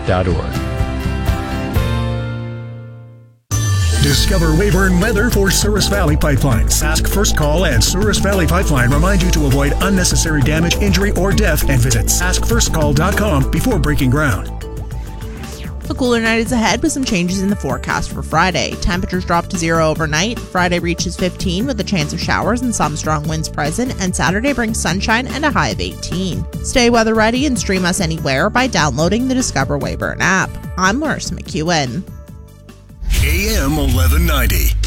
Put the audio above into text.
Discover Weyburn weather for Souris Valley Pipeline. Sask First Call and Souris Valley Pipeline remind you to avoid unnecessary damage, injury, or death and visit saskfirstcall.com before breaking ground. A cooler night is ahead with some changes in the forecast for Friday. Temperatures drop to 0 overnight. Friday reaches 15 with a chance of showers and some strong winds present, and Saturday brings sunshine and a high of 18. Stay weather ready and stream us anywhere by downloading the Discover Weyburn app. I'm Larissa McEwen. AM 1190.